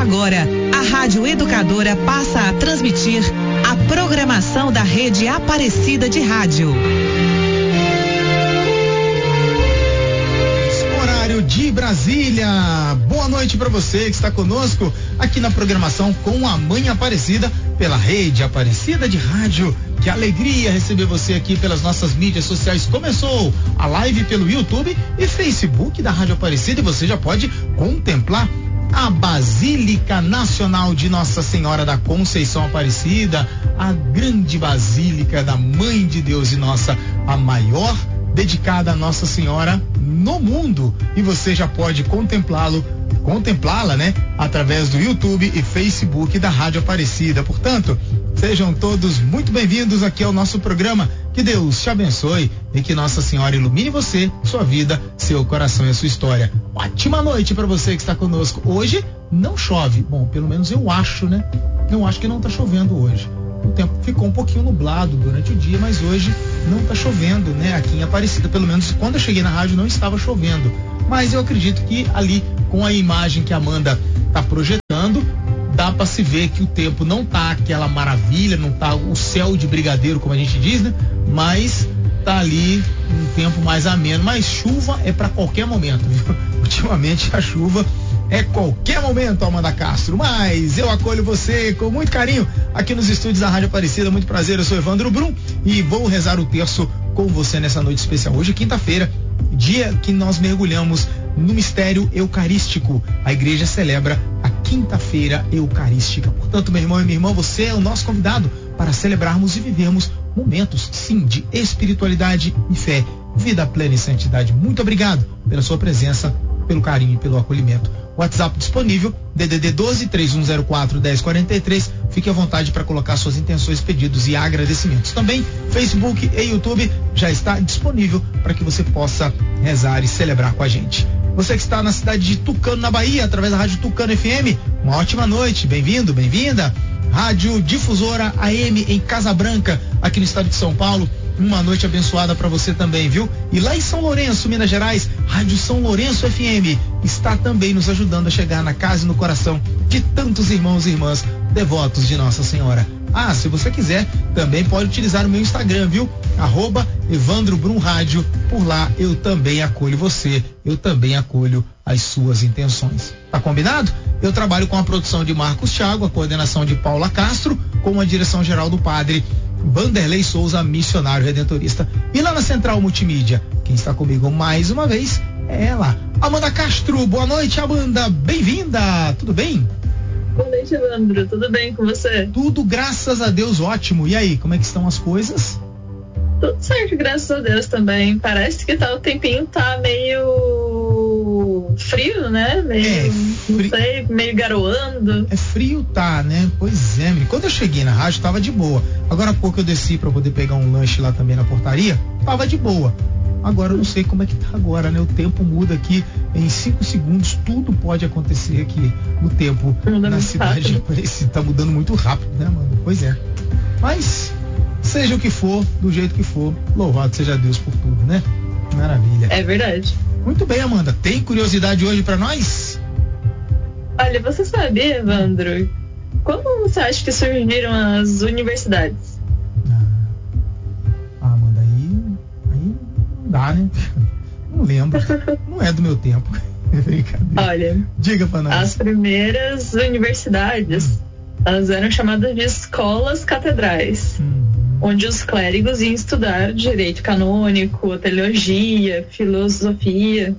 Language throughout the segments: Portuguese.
Agora, a Rádio Educadora passa a transmitir a programação da Rede Aparecida de Rádio. Horário de Brasília. Boa noite para você que está conosco aqui na programação com a Mãe Aparecida pela Rede Aparecida de Rádio. Que alegria receber você aqui pelas nossas mídias sociais. Começou a live pelo YouTube e Facebook da Rádio Aparecida e você já pode contemplar a Basílica Nacional de Nossa Senhora da Conceição Aparecida, a grande Basílica da Mãe de Deus e nossa, a maior dedicada a Nossa Senhora no mundo. E você já pode contemplá-la, né? Através do YouTube e Facebook da Rádio Aparecida. Portanto, sejam todos muito bem-vindos aqui ao nosso programa. Que Deus te abençoe e que Nossa Senhora ilumine você, sua vida, seu coração e a sua história. Ótima noite para você que está conosco. Hoje não chove. Bom, pelo menos eu acho, né? Eu acho que não está chovendo hoje. O tempo ficou um pouquinho nublado durante o dia, mas hoje não está chovendo, né? Aqui em Aparecida, pelo menos quando eu cheguei na rádio não estava chovendo. Mas eu acredito que ali, com a imagem que a Amanda está projetando, dá para se ver que o tempo não tá aquela maravilha, não tá o céu de brigadeiro, como a gente diz, né? Mas tá ali um tempo mais ameno. Mas chuva é para qualquer momento, viu? Ultimamente a chuva é qualquer momento, Amanda Castro. Mas eu acolho você com muito carinho aqui nos estúdios da Rádio Aparecida. Muito prazer, eu sou Evandro Brum e vou rezar o terço com você nessa noite especial. Hoje, quinta-feira, dia que nós mergulhamos no mistério eucarístico. A igreja celebra a quinta-feira eucarística. Portanto, meu irmão e minha irmã, você é o nosso convidado para celebrarmos e vivermos momentos, sim, de espiritualidade e fé, vida plena e santidade. Muito obrigado pela sua presença, pelo carinho e pelo acolhimento. WhatsApp disponível, DDD 12-3104-1043. Fique à vontade para colocar suas intenções, pedidos e agradecimentos. Também Facebook e YouTube já está disponível para que você possa rezar e celebrar com a gente. Você que está na cidade de Tucano, na Bahia, através da Rádio Tucano FM, uma ótima noite, bem-vindo, bem-vinda. Rádio Difusora AM em Casa Branca, aqui no estado de São Paulo. Uma noite abençoada para você também, viu? E lá em São Lourenço, Minas Gerais, Rádio São Lourenço FM está também nos ajudando a chegar na casa e no coração de tantos irmãos e irmãs devotos de Nossa Senhora. Ah, se você quiser, também pode utilizar o meu Instagram, viu? @Evandro Brum Rádio. Por lá eu também acolho você, eu também acolho as suas intenções. Tá combinado? Eu trabalho com a produção de Marcos Thiago, a coordenação de Paula Castro, com a direção geral do padre Vanderlei Souza, missionário redentorista. E lá na Central Multimídia, quem está comigo mais uma vez é ela, Amanda Castro. Boa noite, Amanda, bem-vinda, tudo bem? Boa noite, Evandro, tudo bem com você? Tudo, graças a Deus, ótimo. E aí, como é que estão as coisas? Tudo certo, graças a Deus também. Parece que o tempinho tá meio frio, né? Não sei, meio garoando. É frio, tá, né? Pois é, quando eu cheguei na rádio tava de boa. Agora há pouco eu desci pra poder pegar um lanche lá também na portaria, tava de boa. Agora eu não sei como é que tá agora, né? O tempo muda aqui em 5 segundos, tudo pode acontecer aqui. O tempo na cidade de Aparecida tá mudando muito rápido, né, mano? Pois é. Mas seja o que for, do jeito que for, louvado seja Deus por tudo, né? Maravilha. É verdade. Muito bem, Amanda. Tem curiosidade hoje pra nós? Olha, você sabia, Evandro, como você acha que surgiram as universidades? Amanda, aí não dá, né? Não lembro. Não é do meu tempo. Brincadeira. Olha, diga pra nós. As primeiras universidades, elas eram chamadas de escolas catedrais, onde os clérigos iam estudar direito canônico, teologia, filosofia.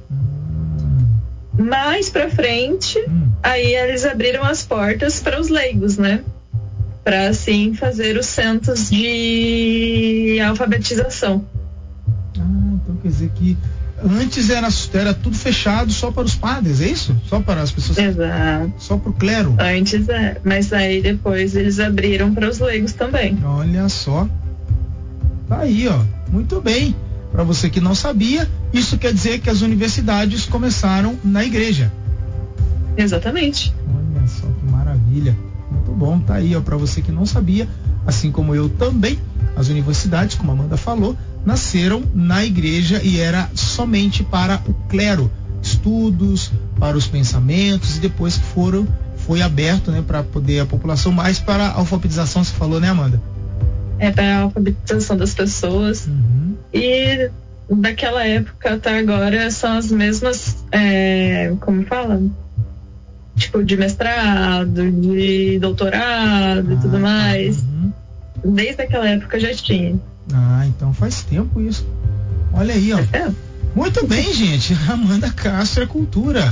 Mais pra frente, aí eles abriram as portas para os leigos, né? Para assim fazer os centros de alfabetização. Então quer dizer que antes era tudo fechado só para os padres, é isso? Só para as pessoas? Exato. Só para o clero? Antes mas aí depois eles abriram para os leigos também. Olha só. Tá aí, ó. Muito bem. Para você que não sabia, isso quer dizer que as universidades começaram na igreja. Exatamente. Olha só que maravilha. Muito bom, tá aí, ó, para você que não sabia, assim como eu também, as universidades, como a Amanda falou, nasceram na igreja e era somente para o clero, estudos, para os pensamentos, e depois foram foi aberto, né, para poder a população, mais para a alfabetização, você falou, né, Amanda? Para a alfabetização das pessoas. E daquela época até agora são as mesmas, como fala? Tipo, de mestrado, de doutorado e tudo mais. Desde aquela época já tinha. Então faz tempo isso. Olha aí, ó. Muito bem, gente. Amanda Castro é cultura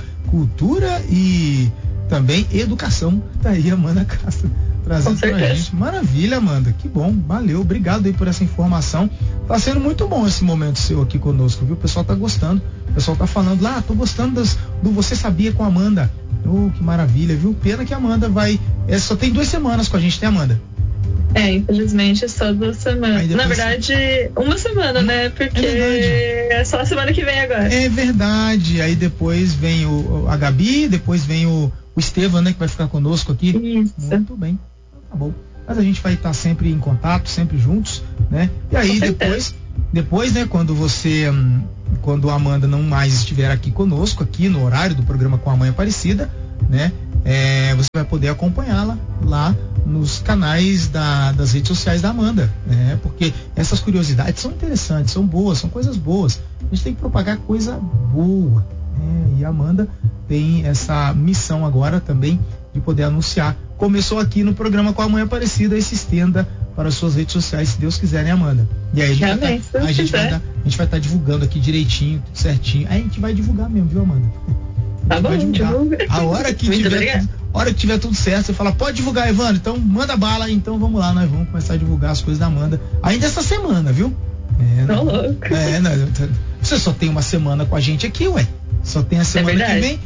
e também educação. Tá aí, Amanda Castro trazendo pra gente. Maravilha, Amanda. Que bom. Valeu. Obrigado aí por essa informação. Tá sendo muito bom esse momento seu aqui conosco, viu? O pessoal tá gostando. O pessoal tá falando lá, tô gostando do Você Sabia com a Amanda. Que maravilha, viu? Pena que a Amanda só tem 2 semanas com a gente, né, Amanda? Infelizmente é só 2 semanas. Na verdade, 1 semana, né? Porque é só a semana que vem agora. É verdade. Aí depois vem a Gabi, depois vem o Estevam, né? Que vai ficar conosco aqui. Isso. Muito bem. Tá bom. Mas a gente vai estar sempre em contato, sempre juntos, né? E aí depois, né? Quando a Amanda não mais estiver aqui conosco, aqui no horário do programa Com a Mãe Aparecida, né? Você vai poder acompanhá-la lá nos canais das redes sociais da Amanda, né? Porque essas curiosidades são interessantes, são boas, são coisas boas. A gente tem que propagar coisa boa, né? E a Amanda tem essa missão agora também de poder anunciar. Começou aqui no programa Com a Mãe Aparecida e se estenda para as suas redes sociais, se Deus quiser, né, Amanda? E aí a gente vai estar divulgando aqui direitinho, tudo certinho. Aí a gente vai divulgar mesmo, viu, Amanda? Tá bom, divulga. A hora que tiver tudo certo, você fala, pode divulgar, Evandro, então manda bala, então vamos lá, nós vamos começar a divulgar as coisas da Amanda ainda essa semana, viu? Tô louco. Você só tem uma semana com a gente aqui, ué. Só tem a semana que vem.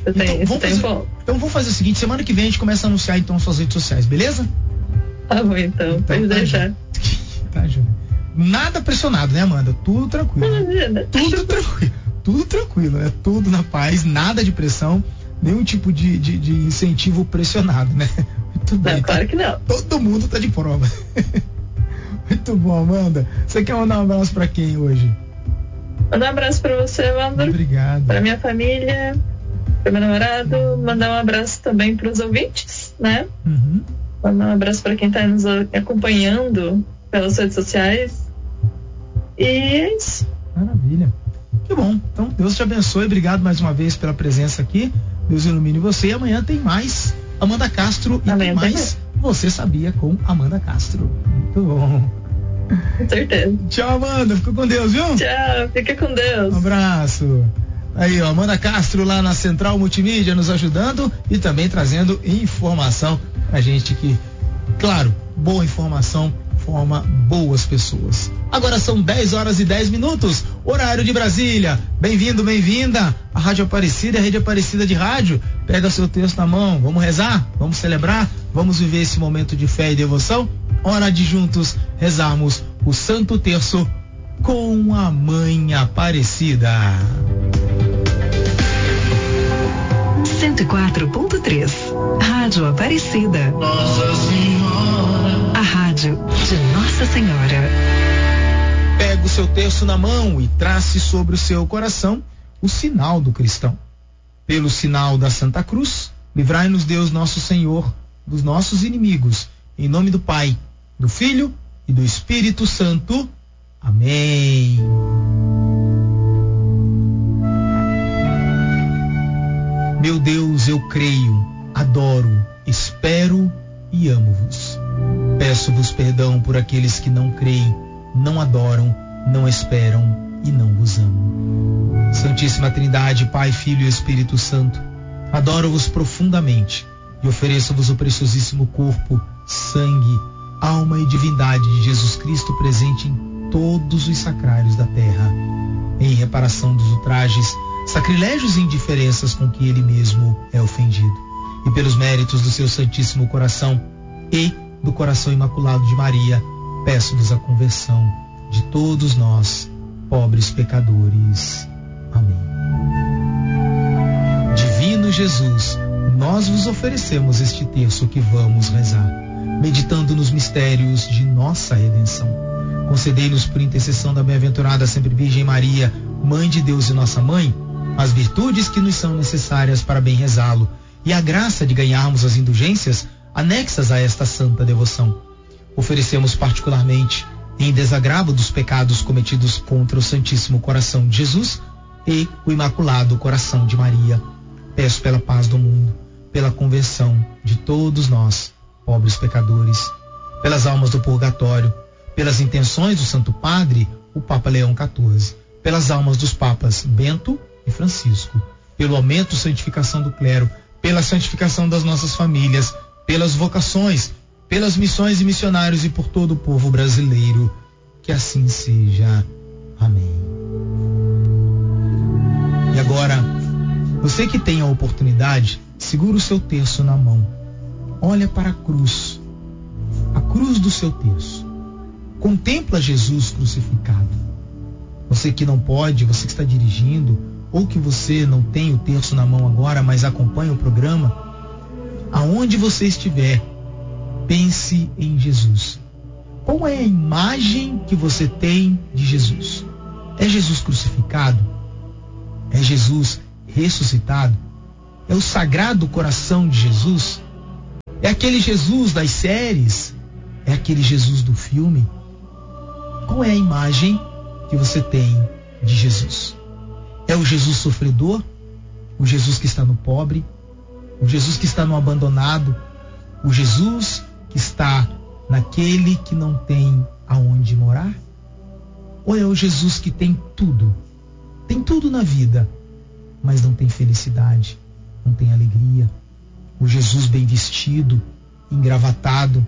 Então vamos fazer o seguinte, semana que vem a gente começa a anunciar então suas redes sociais, beleza? Tá bom, então pode deixar. Tá, Júlia. Nada pressionado, né, Amanda? Tudo tranquilo. Tudo tranquilo. Tudo tranquilo, né? Tudo na paz, nada de pressão, nenhum tipo de incentivo pressionado, né? Muito bem. Não, claro que não. Todo mundo tá de prova. Muito bom, Amanda. Você quer mandar um abraço pra quem hoje? Mandar um abraço pra você, Evandro. Obrigado. Pra minha família, pro meu namorado. Mandar um abraço também pros ouvintes, né? Mandar um abraço pra quem tá nos acompanhando pelas redes sociais. E é isso. Maravilha. Que bom. Então, Deus te abençoe. Obrigado mais uma vez pela presença aqui. Deus ilumine você. E amanhã tem mais Amanda Castro e tem mais Você Sabia com Amanda Castro. Muito bom. Com certeza. Tchau, Amanda. Fica com Deus, viu? Tchau. Fica com Deus. Um abraço. Aí, ó, Amanda Castro lá na Central Multimídia nos ajudando e também trazendo informação pra gente que, claro, boa informação forma boas pessoas. Agora são 10h10, horário de Brasília. Bem-vindo, bem-vinda à Rádio Aparecida, a Rede Aparecida de Rádio. Pega seu texto na mão, vamos rezar, vamos celebrar, vamos viver esse momento de fé e devoção. Hora de juntos rezarmos o Santo Terço com a Mãe Aparecida. 104.3 Rádio Aparecida. Nossa Senhora. A rádio de Nossa Senhora. Pega o seu terço na mão e trace sobre o seu coração o sinal do cristão. Pelo sinal da Santa Cruz, livrai-nos Deus nosso Senhor dos nossos inimigos. Em nome do Pai, do Filho e do Espírito Santo. Amém. Meu Deus, eu creio, adoro, espero e amo-vos. Peço-vos perdão por aqueles que não creem, não adoram, não esperam e não vos amam. Santíssima Trindade, Pai, Filho e Espírito Santo, adoro-vos profundamente e ofereço-vos o preciosíssimo corpo, sangue, alma e divindade de Jesus Cristo presente em todos os sacrários da terra, em reparação dos ultrajes, sacrilégios e indiferenças com que ele mesmo é ofendido, e pelos méritos do seu Santíssimo Coração e do Coração Imaculado de Maria, peço-vos a conversão de todos nós, pobres pecadores. Amém. Divino Jesus, nós vos oferecemos este terço que vamos rezar, meditando nos mistérios de nossa redenção. Concedei-nos, por intercessão da bem-aventurada sempre Virgem Maria, Mãe de Deus e nossa Mãe, as virtudes que nos são necessárias para bem rezá-lo, e a graça de ganharmos as indulgências anexas a esta santa devoção. Oferecemos particularmente em desagravo dos pecados cometidos contra o Santíssimo Coração de Jesus e o Imaculado Coração de Maria. Peço pela paz do mundo, pela conversão de todos nós, pobres pecadores, pelas almas do purgatório, pelas intenções do Santo Padre, o Papa Leão XIV, pelas almas dos Papas Bento e Francisco, pelo aumento e santificação do clero, pela santificação das nossas famílias, pelas vocações, pelas missões e missionários e por todo o povo brasileiro. Que assim seja. Amém. E agora, você que tem a oportunidade, segura o seu terço na mão. Olha para a cruz do seu terço. Contempla Jesus crucificado. Você que não pode, você que está dirigindo, ou que você não tem o terço na mão agora, mas acompanha o programa, aonde você estiver, pense em Jesus. Qual é a imagem que você tem de Jesus? É Jesus crucificado? É Jesus ressuscitado? É o Sagrado Coração de Jesus? É aquele Jesus das séries? É aquele Jesus do filme? Qual é a imagem que você tem de Jesus? É o Jesus sofredor? O Jesus que está no pobre? O Jesus que está no abandonado? O Jesus que está naquele que não tem aonde morar? Ou é o Jesus que tem tudo na vida, mas não tem felicidade, não tem alegria? O Jesus bem vestido, engravatado,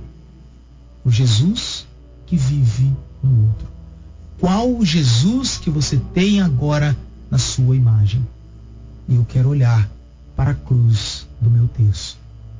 o Jesus que vive no outro. Qual o Jesus que você tem agora na sua imagem? E eu quero olhar para a cruz do meu terço.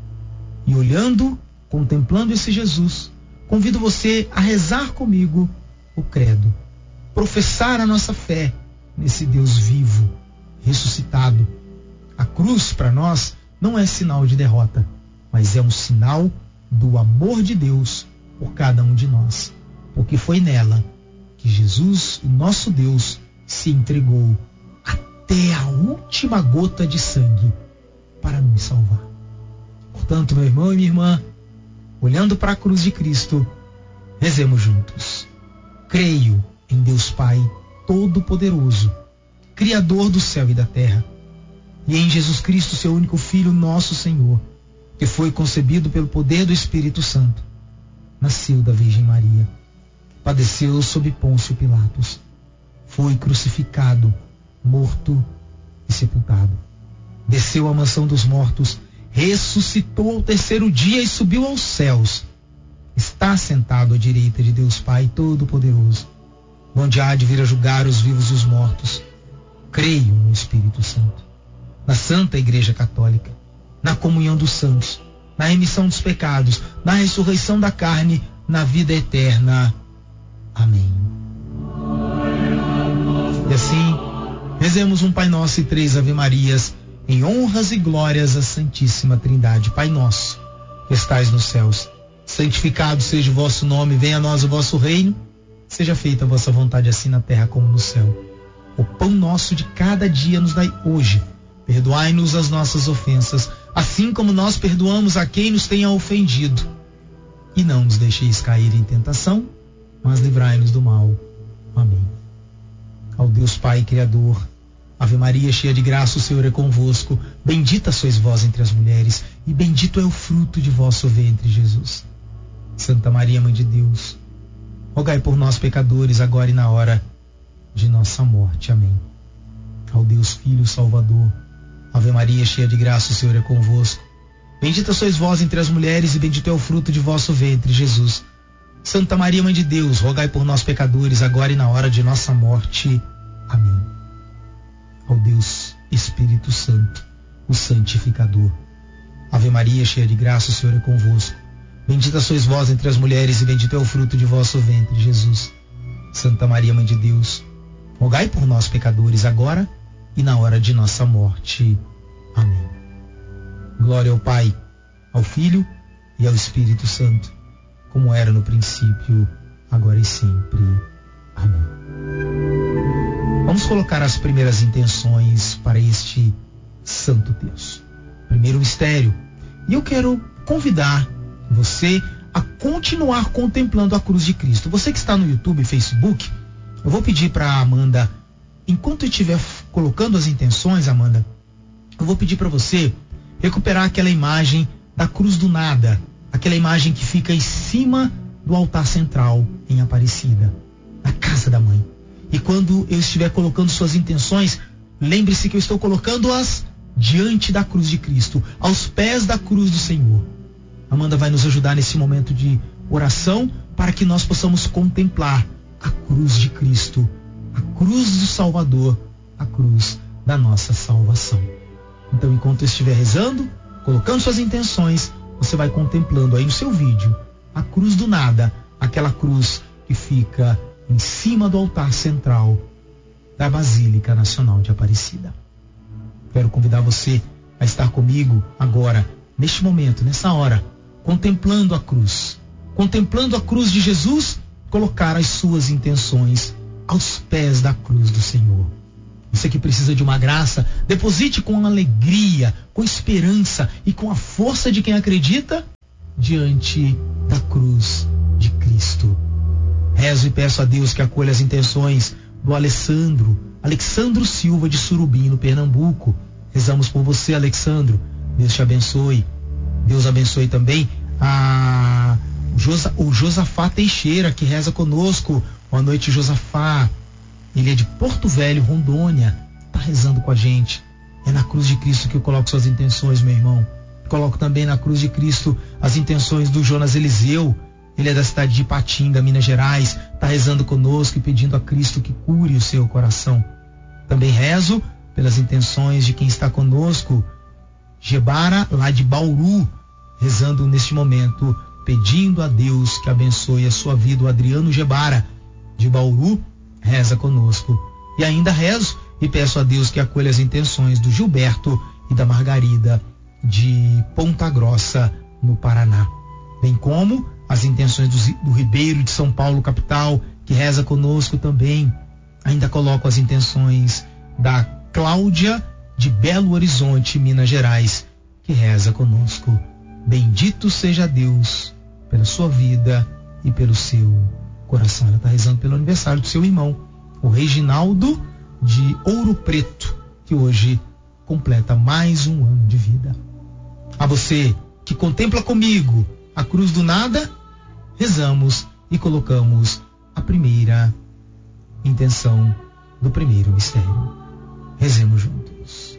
E olhando, contemplando esse Jesus, convido você a rezar comigo o credo. Professar a nossa fé nesse Deus vivo, ressuscitado. A cruz para nós não é sinal de derrota, mas é um sinal do amor de Deus por cada um de nós. Porque foi nela que Jesus, o nosso Deus, se entregou até a última gota de sangue para nos salvar. Portanto, meu irmão e minha irmã, olhando para a cruz de Cristo, rezemos juntos. Creio em Deus Pai Todo-Poderoso, Criador do céu e da terra, e em Jesus Cristo, seu único Filho, nosso Senhor, que foi concebido pelo poder do Espírito Santo, nasceu da Virgem Maria, padeceu sob Pôncio Pilatos, foi crucificado, morto e sepultado, desceu à mansão dos mortos, ressuscitou ao terceiro dia e subiu aos céus, está sentado à direita de Deus Pai Todo-Poderoso, onde há de vir a julgar os vivos e os mortos. Creio no Espírito Santo, na Santa Igreja Católica, na comunhão dos santos, na remissão dos pecados, na ressurreição da carne, na vida eterna. Amém. E assim, rezemos um Pai Nosso e 3 Ave Marias, em honras e glórias à Santíssima Trindade. Pai nosso, que estais nos céus, santificado seja o vosso nome, venha a nós o vosso reino, seja feita a vossa vontade, assim na terra como no céu. O pão nosso de cada dia nos dai hoje. Perdoai-nos as nossas ofensas, assim como nós perdoamos a quem nos tenha ofendido. E não nos deixeis cair em tentação, mas livrai-nos do mal. Amém. Ao Deus Pai Criador, Ave Maria, cheia de graça, o Senhor é convosco. Bendita sois vós entre as mulheres, e bendito é o fruto de vosso ventre, Jesus. Santa Maria, Mãe de Deus, rogai por nós, pecadores, agora e na hora de nossa morte. Amém. Ao Deus Filho Salvador, Ave Maria, cheia de graça, o Senhor é convosco. Bendita sois vós entre as mulheres, e bendito é o fruto de vosso ventre, Jesus. Santa Maria, Mãe de Deus, rogai por nós, pecadores, agora e na hora de nossa morte. Amém. Ao Deus Espírito Santo, o Santificador, Ave Maria, cheia de graça, o Senhor é convosco. Bendita sois vós entre as mulheres, e bendito é o fruto de vosso ventre, Jesus. Santa Maria, Mãe de Deus, rogai por nós, pecadores, agora e na hora de nossa morte. Amém. Glória ao Pai, ao Filho e ao Espírito Santo, como era no princípio, agora e sempre. Amém. Vamos colocar as primeiras intenções para este Santo Terço. primeiro mistério. E eu quero convidar você a continuar contemplando a cruz de Cristo. Você que está no YouTube e Facebook, eu vou pedir para a Amanda, enquanto eu estiver colocando as intenções, Amanda, eu vou pedir para você recuperar aquela imagem da cruz do nada, aquela imagem que fica em cima do altar central em Aparecida, na casa da mãe. E quando eu estiver colocando suas intenções, lembre-se que eu estou colocando-as diante da cruz de Cristo, aos pés da cruz do Senhor. Amanda vai nos ajudar nesse momento de oração para que nós possamos contemplar a cruz de Cristo, a cruz do Salvador, a cruz da nossa salvação. Então, enquanto eu estiver rezando, colocando suas intenções, você vai contemplando aí no seu vídeo a cruz do nada, aquela cruz que fica em cima do altar central da Basílica Nacional de Aparecida. Quero convidar você a estar comigo agora, neste momento, nessa hora, contemplando a cruz de Jesus, colocar as suas intenções aos pés da cruz do Senhor. Você que precisa de uma graça, deposite com alegria, com esperança e com a força de quem acredita diante da cruz de Cristo. Rezo e peço a Deus que acolha as intenções do Alexandro Silva de Surubim, no Pernambuco. Rezamos por você, Alexandro. Deus te abençoe. Deus abençoe também o Josafá Teixeira, que reza conosco. Boa noite, Josafá. Ele é de Porto Velho, Rondônia. Está rezando com a gente. É na cruz de Cristo que eu coloco suas intenções, meu irmão. Coloco também na cruz de Cristo as intenções do Jonas Eliseu. Ele é da cidade de Ipatinga, Minas Gerais. Está rezando conosco e pedindo a Cristo que cure o seu coração. Também rezo pelas intenções de quem está conosco, Gebara, lá de Bauru, rezando neste momento, pedindo a Deus que abençoe a sua vida. O Adriano Gebara, de Bauru, reza conosco. E ainda rezo e peço a Deus que acolha as intenções do Gilberto e da Margarida, de Ponta Grossa, no Paraná. Bem como as intenções do Ribeiro, de São Paulo, capital, que reza conosco também. Ainda coloco as intenções da Cláudia, de Belo Horizonte, Minas Gerais, que reza conosco. Bendito seja Deus pela sua vida e pelo seu coração. Ela está rezando pelo aniversário do seu irmão, o Reginaldo, de Ouro Preto, que hoje completa mais um ano de vida. A você que contempla comigo a cruz do nada, rezamos e colocamos a primeira intenção do primeiro mistério. Rezemos juntos.